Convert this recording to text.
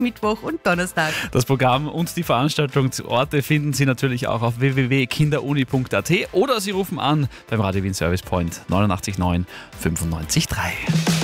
Mittwoch und Donnerstag. Das Programm und die Veranstaltungsorte finden Sie natürlich auch auf www.kinderuni.at oder Sie rufen an beim Radio Wien Service Point 89 9 95 3.